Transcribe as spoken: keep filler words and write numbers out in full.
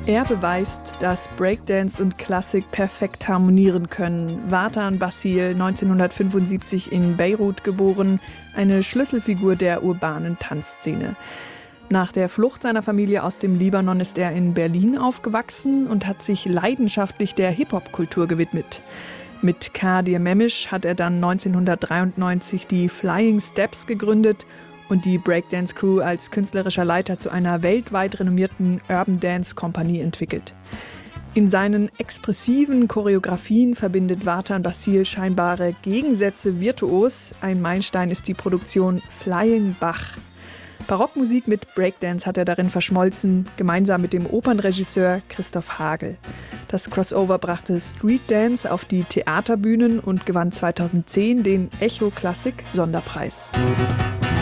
Er beweist, dass Breakdance und Klassik perfekt harmonieren können. Vartan Bassil, neunzehnhundertfünfundsiebzig in Beirut geboren, eine Schlüsselfigur der urbanen Tanzszene. Nach der Flucht seiner Familie aus dem Libanon ist er in Berlin aufgewachsen und hat sich leidenschaftlich der Hip-Hop-Kultur gewidmet. Mit Kadir Memisch hat er dann neunzehnhundertdreiundneunzig die Flying Steps gegründet und die Breakdance-Crew als künstlerischer Leiter zu einer weltweit renommierten Urban Dance Kompanie entwickelt. In seinen expressiven Choreografien verbindet Vartan Bassil scheinbare Gegensätze virtuos. Ein Meilenstein ist die Produktion Flying Bach. Barockmusik mit Breakdance hat er darin verschmolzen, gemeinsam mit dem Opernregisseur Christoph Hagel. Das Crossover brachte Street Dance auf die Theaterbühnen und gewann zweitausendzehn den Echo Klassik Sonderpreis.